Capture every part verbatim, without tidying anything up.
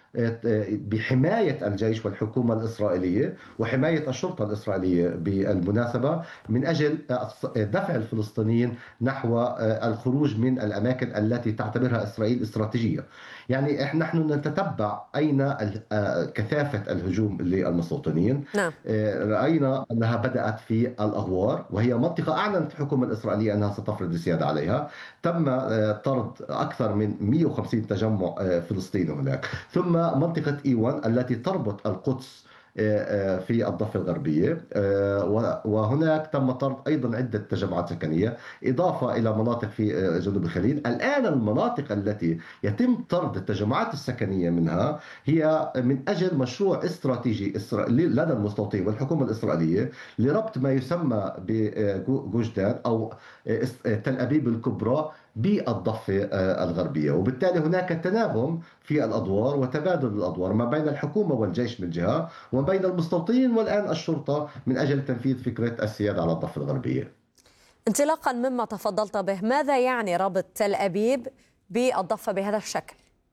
بحماية الجيش والحكومة الإسرائيلية وحماية الشرطة الإسرائيلية بالمناسبة، من أجل دفع الفلسطينيين نحو الخروج من الأماكن التي تعتبرها إسرائيل استراتيجية. يعني إحنا نحن نتتبع أين كثافة الهجوم للمستوطنين. نعم. رأينا أنها بدأت في الأغوار، وهي منطقة أعلنت الحكومة الإسرائيلية أنها ستفرض السيادة عليها. تم طرد أكثر من مئة وخمسين تجمع فلسطيني هناك. ثم منطقة إيوان التي تربط القدس في الضفة الغربية، وهناك تم طرد أيضا عدة تجمعات سكنية، إضافة إلى مناطق في جنوب الخليل. الآن المناطق التي يتم طرد التجمعات السكنية منها هي من أجل مشروع استراتيجي لدى المستوطنين والحكومة الإسرائيلية لربط ما يسمى بجوش دان أو تل أبيب الكبرى بالضفة الغربية. وبالتالي هناك تناغم في الأدوار وتبادل الأدوار ما بين الحكومة والجيش من جهة، وبين المستوطنين والآن الشرطة من أجل تنفيذ فكرة السيادة على الضفة الغربية. انطلاقا مما تفضلت به، ماذا يعني ربط تل أبيب بالضفة بهذا الشكل؟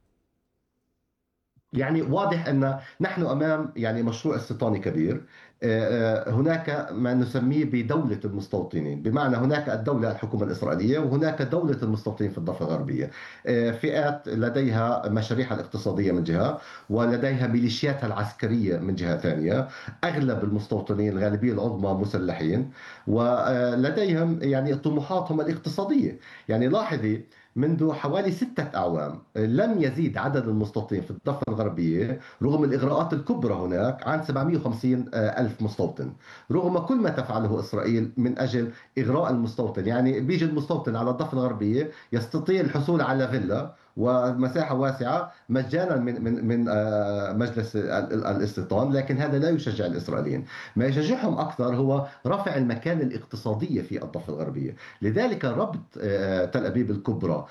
يعني واضح أن نحن أمام يعني مشروع استيطاني كبير. هناك ما نسميه بدولة المستوطنين، بمعنى هناك الدولة الحكومة الإسرائيلية وهناك دولة المستوطنين في الضفة الغربية. فئات لديها مشاريعها الاقتصادية من جهة، ولديها ميليشياتها العسكرية من جهة ثانية. أغلب المستوطنين الغالبية العظمى مسلحين، ولديهم يعني طموحاتهم الاقتصادية. يعني لاحظي منذ حوالي ستة أعوام لم يزيد عدد المستوطنين في الضفة الغربية رغم الإغراءات الكبرى هناك عن سبعمئة وخمسين ألف مستوطن، رغم كل ما تفعله إسرائيل من أجل إغراء المستوطن. يعني بيجي المستوطن على الضفة الغربية يستطيع الحصول على فيلا ومساحة واسعة مجانا من من من مجلس الاستيطان، لكن هذا لا يشجع الإسرائيليين. ما يشجعهم أكثر هو رفع المكانة الاقتصادية في الضفة الغربية. لذلك ربط تل أبيب الكبرى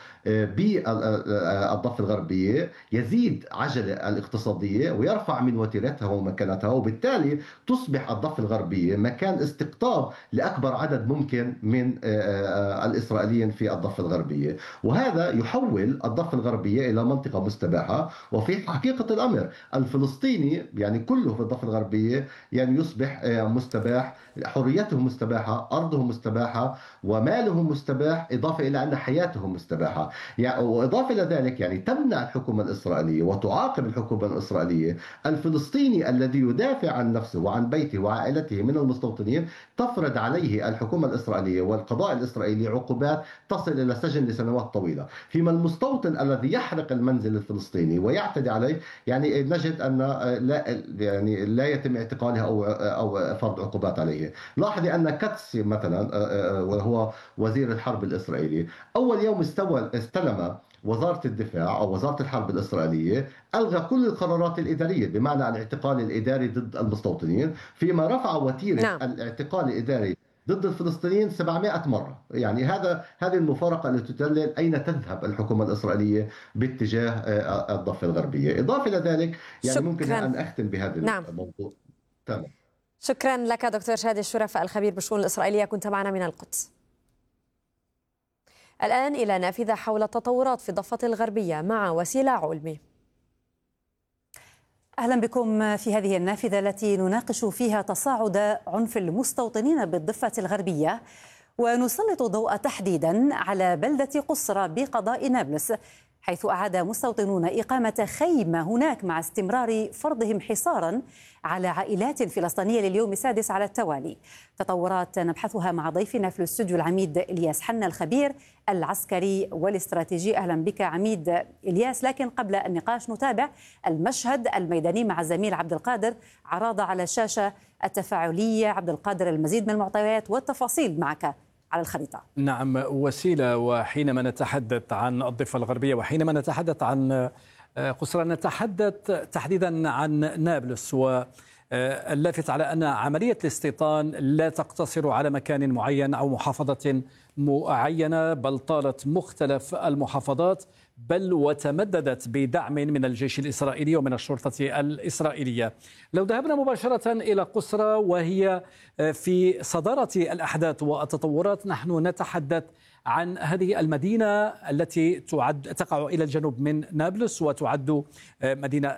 بالضفة الغربية يزيد عجلة الاقتصادية ويرفع من وتيرتها ومكانتها، وبالتالي تصبح الضفة الغربية مكان استقطاب لأكبر عدد ممكن من الإسرائيليين في الضفة الغربية. وهذا يحول الضفة الغربية إلى منطقة مستباحة. وفي حقيقة الأمر الفلسطيني يعني كله في الضفة الغربية يعني يصبح مستباح، حريتهم مستباحة، أرضهم مستباحة، ومالهم مستباح، إضافة إلى أن حياتهم مستباحة. يعني وإضافة إلى ذلك يعني تمنع الحكومة الإسرائيلية وتعاقب الحكومة الإسرائيلية الفلسطيني الذي يدافع عن نفسه وعن بيته وعائلته من المستوطنين. تفرض عليه الحكومة الإسرائيلية والقضاء الإسرائيلي عقوبات تصل إلى سجن لسنوات طويلة. فيما المستوطن الذي يحرق المنزل الفلسطيني ويعتدي عليه يعني نجد أن لا يعني لا يتم اعتقاله أو أو فرض عقوبات عليه. لاحظي أن كاتس مثلا وهو وزير الحرب الإسرائيلي أول يوم استوى استلم وزارة الدفاع أو وزارة الحرب الإسرائيلية ألغى كل القرارات الإدارية، بمعنى الاعتقال الإداري ضد المستوطنين، فيما رفع وتيرة نعم. الاعتقال الإداري ضد الفلسطينيين سبعمئة مرة. يعني هذا هذه المفارقة التي تدلل أين تذهب الحكومة الإسرائيلية باتجاه الضفة الغربية. إضافة إلى ذلك يعني شكراً. ممكن أن أختم بهذا نعم. الموضوع. تمام. شكرا لك دكتور شادي الشرفاء الخبير بالشؤون الإسرائيلية، كنت معنا من القدس. الآن إلى نافذة حول التطورات في الضفة الغربية مع وسيلة علمي. أهلا بكم في هذه النافذة التي نناقش فيها تصاعد عنف المستوطنين بالضفة الغربية، ونسلط الضوء تحديدا على بلدة قصرى بقضاء نابلس، حيث أعاد مستوطنون إقامة خيمة هناك مع استمرار فرضهم حصارا على عائلات فلسطينية لليوم السادس على التوالي. تطورات نبحثها مع ضيفنا في الاستوديو العميد إلياس حنا الخبير العسكري والاستراتيجي. أهلا بك عميد إلياس. لكن قبل النقاش نتابع المشهد الميداني مع الزميل عبد القادر عراضة على الشاشة التفاعلية. عبد القادر، المزيد من المعطيات والتفاصيل معك على الخريطة. نعم وسيلة، وحينما نتحدث عن الضفة الغربية وحينما نتحدث عن قصرى نتحدث تحديدا عن نابلس، واللافت على أن عملية الاستيطان لا تقتصر على مكان معين أو محافظة معينة، بل طالت مختلف المحافظات، بل وتمددت بدعم من الجيش الإسرائيلي ومن الشرطة الإسرائيلية. لو ذهبنا مباشرة إلى قصرى وهي في صدارة الأحداث والتطورات، نحن نتحدث عن هذه المدينة التي تعد تقع إلى الجنوب من نابلس وتعد مدينة